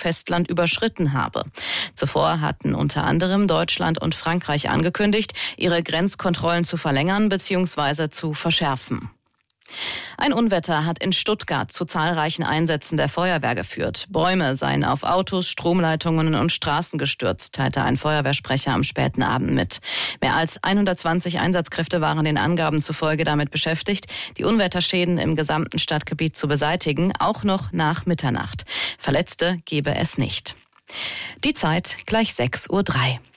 Festland überschritten habe. Zuvor hatten unter anderem Deutschland und Frankreich angekündigt, ihre Grenzkontrollen zu verlängern bzw. zu verschärfen. Ein Unwetter hat in Stuttgart zu zahlreichen Einsätzen der Feuerwehr geführt. Bäume seien auf Autos, Stromleitungen und Straßen gestürzt, teilte ein Feuerwehrsprecher am späten Abend mit. Mehr als 120 Einsatzkräfte waren den Angaben zufolge damit beschäftigt, die Unwetterschäden im gesamten Stadtgebiet zu beseitigen, auch noch nach Mitternacht. Verletzte gebe es nicht. Die Zeit gleich 6:03 Uhr.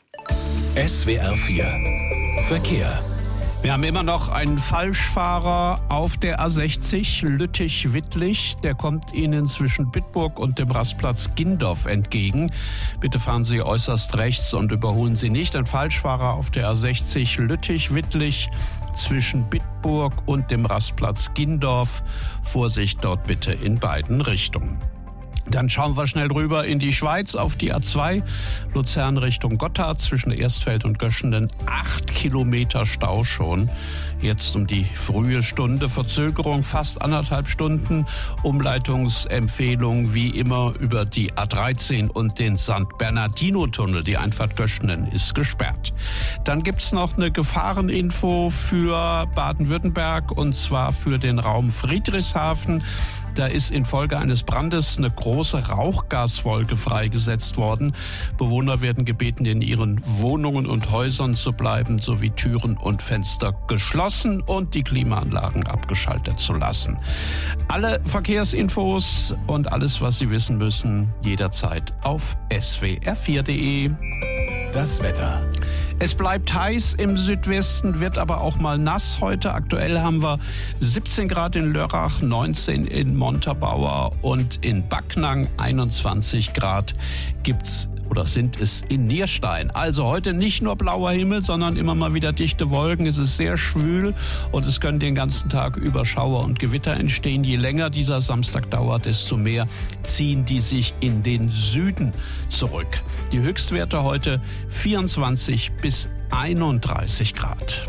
SWR 4 Verkehr. Wir haben immer noch einen Falschfahrer auf der A60 Lüttich-Wittlich. Der kommt Ihnen zwischen Bitburg und dem Rastplatz Gindorf entgegen. Bitte fahren Sie äußerst rechts und überholen Sie nicht. Ein Falschfahrer auf der A60 Lüttich-Wittlich zwischen Bitburg und dem Rastplatz Gindorf. Vorsicht dort bitte in beiden Richtungen. Dann schauen wir schnell rüber in die Schweiz auf die A2, Luzern Richtung Gotthard zwischen Erstfeld und Göschenen. 8 Kilometer Stau schon. Jetzt um die frühe Stunde. Verzögerung fast 1,5 Stunden. Umleitungsempfehlung wie immer über die A13 und den St. Bernardino-Tunnel. Die Einfahrt Göschenen ist gesperrt. Dann gibt's noch eine Gefahreninfo für Baden-Württemberg und zwar für den Raum Friedrichshafen. Da ist infolge eines Brandes eine große Rauchgaswolke freigesetzt worden. Bewohner werden gebeten, in ihren Wohnungen und Häusern zu bleiben, sowie Türen und Fenster geschlossen und die Klimaanlagen abgeschaltet zu lassen. Alle Verkehrsinfos und alles, was Sie wissen müssen, jederzeit auf swr4.de. Das Wetter. Es bleibt heiß im Südwesten, wird aber auch mal nass heute. Aktuell haben wir 17 Grad in Lörrach, 19 in Montabaur und in Backnang, 21 Grad gibt's oder sind es in Nierstein. Also heute nicht nur blauer Himmel, sondern immer mal wieder dichte Wolken. Es ist sehr schwül und es können den ganzen Tag über Schauer und Gewitter entstehen. Je länger dieser Samstag dauert, desto mehr ziehen die sich in den Süden zurück. Die Höchstwerte heute 24 bis 31 Grad.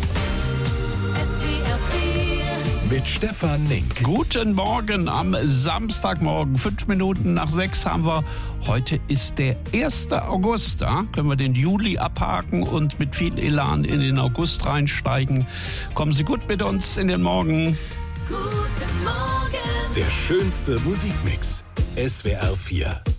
Mit Stefan Link. Guten Morgen am Samstagmorgen. 5 Minuten nach 6 haben wir. Heute ist der 1. August. Da können wir den Juli abhaken und mit viel Elan in den August reinsteigen. Kommen Sie gut mit uns in den Morgen. Guten Morgen. Der schönste Musikmix. SWR 4.